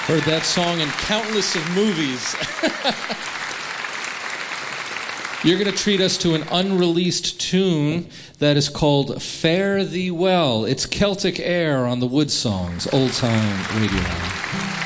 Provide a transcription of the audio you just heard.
Heard that song in countless of movies. You're going to treat us to an unreleased tune that is called Fare Thee Well. It's Celtic Air on the Wood Songs, Old Time Radio.